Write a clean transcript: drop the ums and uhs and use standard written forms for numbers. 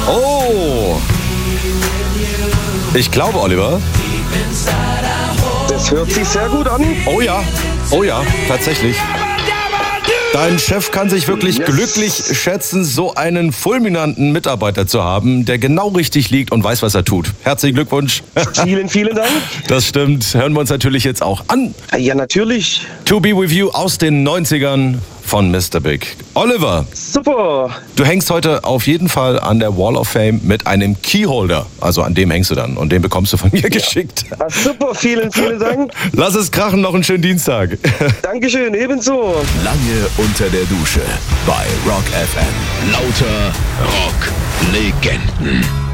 Oh! Ich glaube, Oliver. Das hört sich sehr gut an. Oh ja, tatsächlich. Dein Chef kann sich wirklich glücklich schätzen, so einen fulminanten Mitarbeiter zu haben, der genau richtig liegt und weiß, was er tut. Herzlichen Glückwunsch. Vielen, vielen Dank. Das stimmt. Hören wir uns natürlich jetzt auch an. Ja, natürlich. To Be With You aus den 90ern von Mr. Big. Oliver, Super. du hängst heute auf jeden Fall an der Wall of Fame mit einem Keyholder. Also an dem hängst du dann und den bekommst du von mir geschickt. Ah, super, vielen, vielen Dank. Lass es krachen, noch einen schönen Dienstag. Dankeschön, ebenso. Lange unter der Dusche bei Rock FM. Lauter Rock-Legenden.